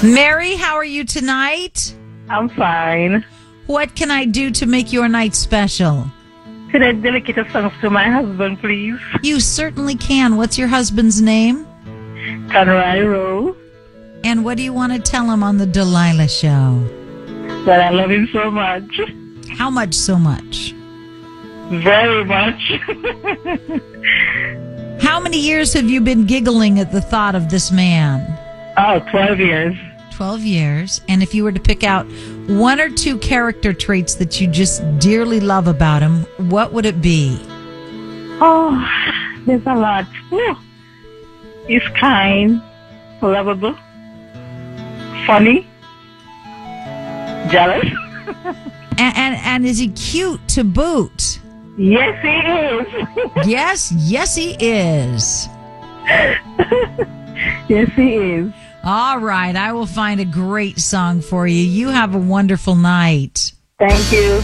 Mary, how are you tonight? I'm fine. What can I do to make your night special? Could I dedicate a song to my husband, please? You certainly can. What's your husband's name? Conroy Rowe. And what do you want to tell him on the Delilah Show? That I love him so much. How much so much? Very much. How many years have you been giggling at the thought of this man? 12 years. 12 years. And if you were to pick out one or two character traits that you just dearly love about him, what would it be? Oh, there's a lot. Ooh. He's kind, lovable, funny, jealous. And is he cute to boot? Yes, he is. Yes, he is. Yes, he is. All right, I will find a great song for you. You have a wonderful night. Thank you.